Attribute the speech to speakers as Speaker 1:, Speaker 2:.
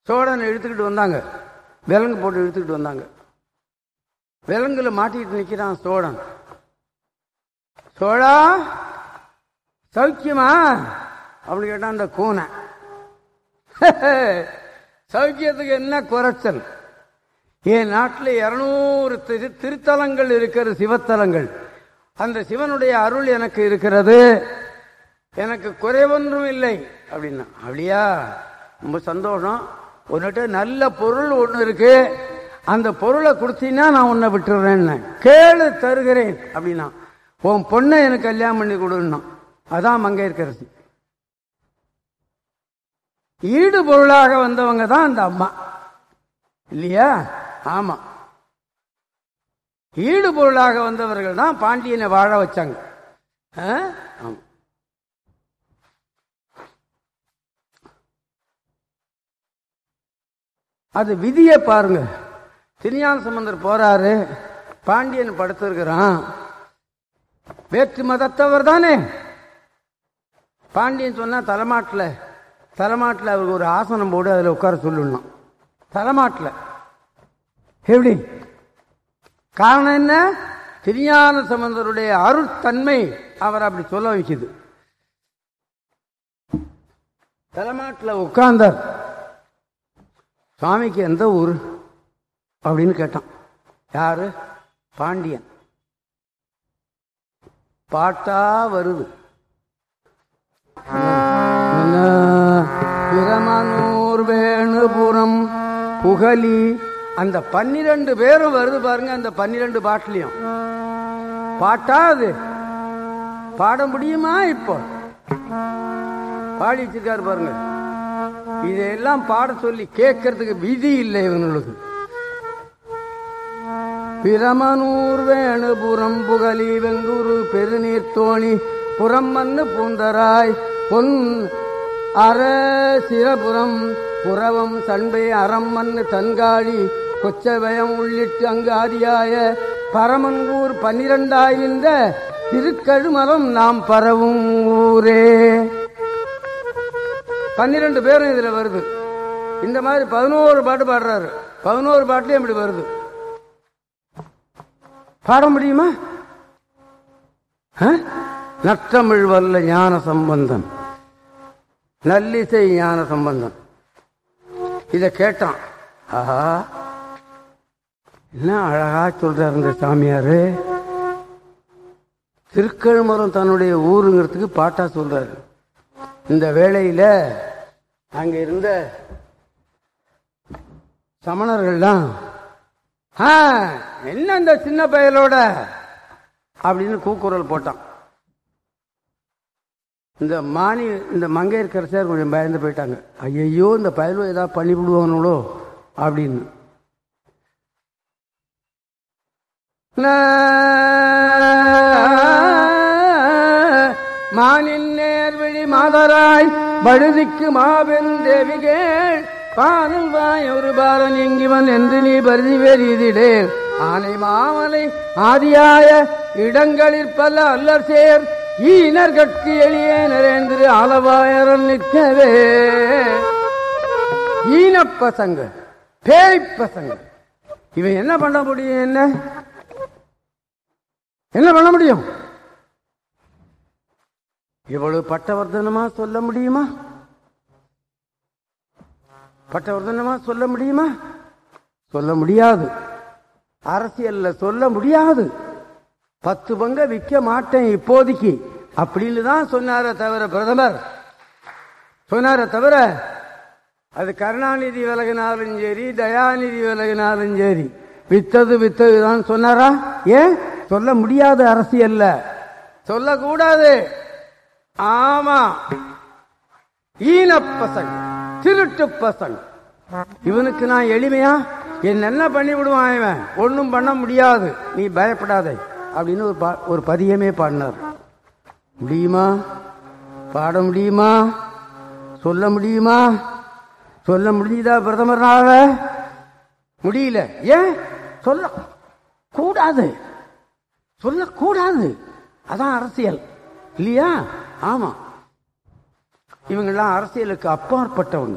Speaker 1: சோழனை இழுத்துக்கிட்டு வந்தாங்க, விலங்கு போட்டு இழுத்துக்கிட்டு வந்தாங்க. விலங்குல மாட்டிக்கிட்டு நிற்கிறான் சோழன். சோழா சௌக்கியமா அப்படின்னு கேட்டான் அந்த கூனை. சௌக்கியத்துக்கு என்ன குறைச்சல்? என் நாட்டில் 200 திருத்தலங்கள் இருக்கிற சிவத்தலங்கள். அந்த சிவனுடைய அருள் எனக்கு இருக்கிறது, எனக்கு குறைவொன்றும் இல்லை அப்படின்னா. அப்படியா, ரொம்ப சந்தோஷம். உன்னிட்ட நல்ல பொருள் ஒன்று இருக்கு, அந்த பொருளை கொடுத்தீங்கன்னா நான் உன்னை விட்டுறேன்னு. கேளு தருகிறேன் அப்படின்னா. உன் பொண்ணை எனக்கு கல்யாணம் பண்ணி கொடுன்னா. அதான் மங்கையர்க்கரசி. ஈடு பொருளாக வந்தவங்க தான் அந்த அம்மா இல்லையா? ஆமா, ஈடு பொருளாக வந்தவர்கள் தான் பாண்டியனை வாழ வச்சாங்க. அது விதியை பாருங்க. திருஞான சம்பந்தர் போறாரு, பாண்டியன் படுத்திருக்கிறான். வேற்று மதத்தவர் தானே. பாண்டியன் சொன்னா தலைமாட்டில் அவருக்கு ஒரு ஆசனம் போடு, அதில் உட்கார சொல்லணும். தலைமாட்டில் எப்படி? காரணம் என்ன? திருஞான சம்பந்தருடைய அருட்தன்மை அவர் அப்படி சொல்ல வைக்குது. தலைமாட்டில் உட்கார்ந்தார். சுவாமிக்கு எந்த ஊர் அப்படின்னு கேட்டான். யாரு? பாண்டியன். பாட்டா வருது. பிரமனூர் வேணுபுரம் புகலி. அந்த 12 பேரும் வருது பாருங்க. அந்த 12 பாட்டிலையும் பாட்டா அது பாட முடியுமா? இப்போ பாடி வச்சிருக்காரு பாருங்க. இதையெல்லாம் பாட சொல்லி கேட்கறதுக்கு விதி இல்லை இவங்களுக்கு. பிரமனூர் வேணுபுரம் புகலி வெங்கூரு பெருநீர் தோணி புறம் மண்ணு பூந்தராய் பொன் அற சிரபுரம் புறவம் சண்பை அறம் மண்ணு தன்காழி கொச்சவயம் உள்ளிட்டு அங்கு ஆதியாய பரமன்கூர் 12 திருக்கழுமரம் நாம் பரவும் ஊரே. 12 பேரும் இதுல வருது. இந்த மாதிரி 11 பாட்டு பாடுறாரு. 11 பாட்டுலயும் இப்படி வருது. பாட முடியுமா? நற்றமிழ் வல்ல ஞான சம்பந்தன், நல்லிசை ஞான சம்பந்தன் இத கேட்டான். ஆஹா, என்ன அழகா சொல்றாரு இந்த சாமியாரு. திருக்கழுமரம் தன்னுடைய ஊருங்கிறதுக்கு பாட்டா சொல்றாரு. இந்த வேளையில அங்க இருந்த சமணர்கள்லாம் என்ன இந்த சின்ன பயலோட அப்படின்னு கூக்குரல் போட்டான். இந்த மங்கையர்க்கரசர் கொஞ்சம் பயந்து போயிட்டாங்க. ஐயோ, இந்த பயலோ ஏதாவது பண்ணி விடுவாங்களோ அப்படின்னு. மானின் நேர்விழி மாதராய் பழுதிக்கு மாபெரும் தேவிகேள் பானல் வாய் ஒரு பாரன் எங்கிவன் என்று நீ பருதி வெறிதிடே ஆனை மாமலை ஆதியாய இடங்களில் பல அல்லர் சேர் ஈனர் கட்கு எளிய நரேந்திர ஆலவாயரன் நிற்கவே. ஈன பசங்க, பேய் பசங்க, இவன் என்ன பண்ண முடியும்? என்ன பண்ண முடியும்? இவ்வளவு பட்டவர்தனமா சொல்ல முடியுமா? பட்டவர்தனமா சொல்ல முடியுமா? சொல்ல முடியாது. அரசியல்ல சொல்ல முடியாது. 10 பங்க விற்க மாட்டேன் இப்போதைக்கு அப்படின்னு தான் சொன்னார தவிர, பிரதமர் சொன்னார தவிர, அது கருணாநிதி விலகினாலும் சரி, தயாநிதி விலகினாலும் சரி, வித்தது தான் சொன்னாரா? ஏன் சொல்ல முடியாது? அரசியல்ல சொல்லக்கூடாது. ஆமா, ஈன பசங்க, திருட்டு பசங்க. இவனுக்கு நான் எளிமையா என்ன பண்ணி விடுவான்? இவன் ஒன்னும் பண்ண முடியாது, நீ பயப்படாதே அப்படின்னு ஒரு பதியமே பாடினார். முடியுமா? பாட முடியுமா? சொல்ல முடியுமா? சொல்ல முடியுதா பிரதமர்னால? முடியல. ஏன் சொல்ல கூடாது? சொல்லக்கூடாது. அதான் அரசியல் இல்லையா? ஆமா, இவங்கெல்லாம் அரசியலுக்கு அப்பாற்பட்டவங்க.